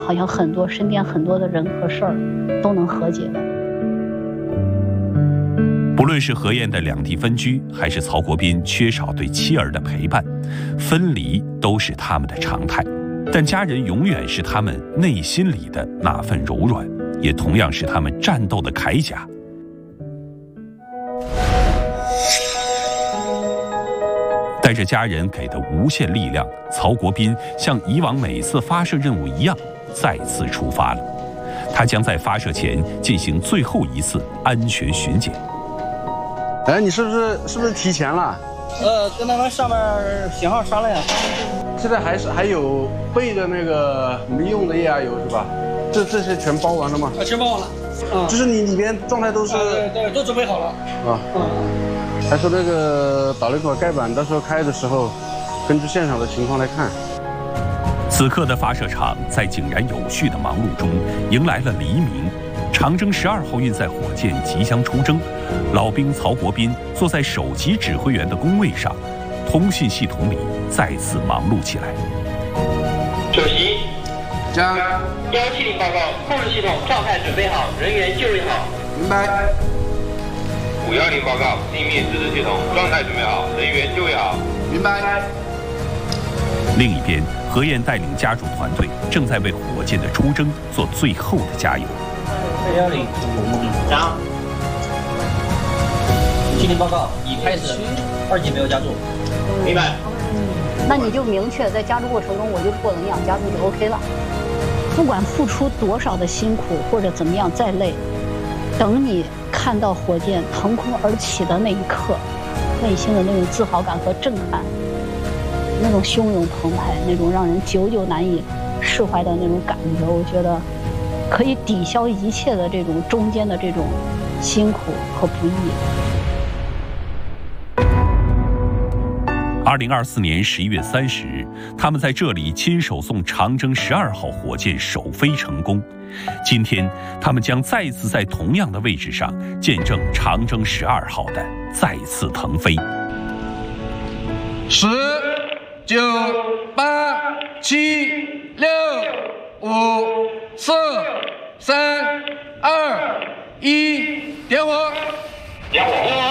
好像身边很多的人和事儿都能和解的。 不论是何晏的两地分居，还是曹国斌缺少对妻儿的陪伴，分离都是他们的常态。但家人永远是他们内心里的那份柔软，也同样是他们战斗的铠甲。带着家人给的无限力量，曹国斌像以往每次发射任务一样，再次出发了。他将在发射前进行最后一次安全巡检。 哎，你是不是提前了？ 跟他们上面型号商量。 现在还有备的那个没用的液压油是吧？这些全包完了吗？ 全包完了。 就是你里边状态都是对，都准备好了。 还说那个导雷口盖板，到时候开的时候，根据现场的情况来看。 此刻的发射场在井然有序的忙碌中，迎来了黎明。长征12号运载火箭即将出征，老兵曹国斌坐在首级指挥员的工位上，通信系统里再次忙碌起来。 首席， 将 170报告，控制系统状态准备好，人员就位好。 明白。 510报告，地面支持系统状态准备好，人员就位好。 明白。 另一边，何晏带领家属团队正在为火箭的出征做最后的加油。 110，加。今天报告已开始，2级没有加注。 明白。 那你就明确在加注过程中，我就过能量加注就 OK 了。不管付出多少的辛苦或者怎么样再累，等你看到火箭腾空而起的那一刻，内心的那种自豪感和震撼，那种汹涌澎湃，那种让人久久难以释怀的那种感觉，我觉得可以抵消一切的这种中间的这种辛苦和不易。 2024年11月30日，他们在这里亲手送长征12号火箭首飞成功。今天，他们将再次在同样的位置上见证长征12号的再次腾飞。 10、9、8、7、6、5、4、3、2、1，点火！ 点火！